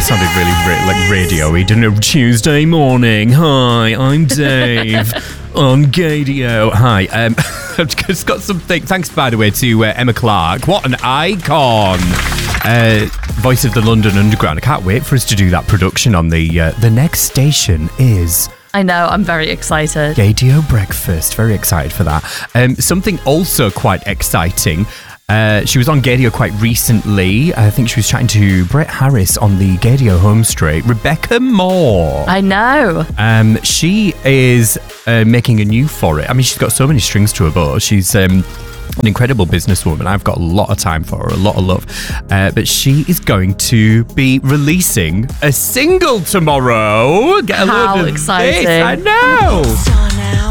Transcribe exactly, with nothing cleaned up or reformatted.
sounded really ra- like radio-y, didn't it? Tuesday morning. Hi, I'm Dave on Gadio. Hi. Um, I've just got something. Thanks, by the way, to uh, Emma Clark. What an icon. Uh, voice of the London Underground. I can't wait for us to do that production on the... Uh, the next station is... I know, I'm very excited. Gadio Breakfast. Very excited for that. Um, something also quite exciting... Uh, she was on Gadio quite recently. I think she was chatting to Brett Harris on the Gadio home straight. Rebecca Moore. I know. Um, she is uh, making a new for it. I mean, she's got so many strings to her bow. She's um, an incredible businesswoman. I've got a lot of time for her, a lot of love. Uh, but she is going to be releasing a single tomorrow. Get a How load of exciting. this. I know.